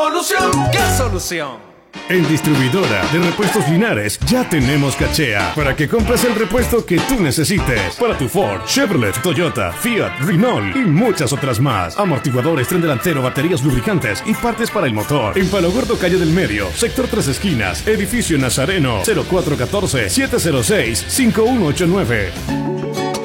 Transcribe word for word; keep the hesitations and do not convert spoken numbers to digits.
Solución, ¿qué solución? En Distribuidora de Repuestos Linares ya tenemos cachea para que compres el repuesto que tú necesites para tu Ford, Chevrolet, Toyota, Fiat, Renault y muchas otras más. Amortiguadores, tren delantero, baterías, lubricantes y partes para el motor. En Palo Gordo, calle del Medio, sector Tres Esquinas, edificio Nazareno, cero cuatro uno cuatro, siete cero seis, cinco uno ocho nueve.